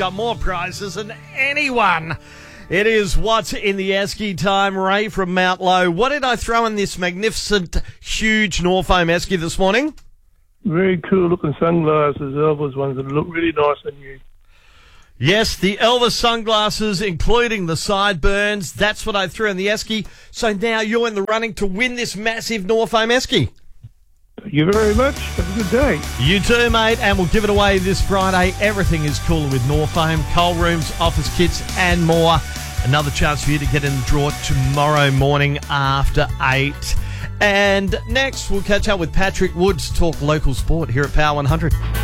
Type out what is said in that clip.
Got more prizes than anyone. It is What's in the Esky time. Ray from Mount Low. What did I throw in this magnificent, huge Norfoam Esky this morning? Very cool looking sunglasses, Elvis ones that look really nice on you. Yes, the Elvis sunglasses, including the sideburns. That's what I threw in the Esky. So now you're in the running to win this massive Norfoam Esky. Thank you very much. Have a good day. You too, mate, and we'll give it away this Friday. Everything is cooler with Norfoam, coal rooms, office kits, and more. Another chance for you to get in the draw tomorrow morning after 8. And next, we'll catch up with Patrick Woods, talk local sport here at Power 100.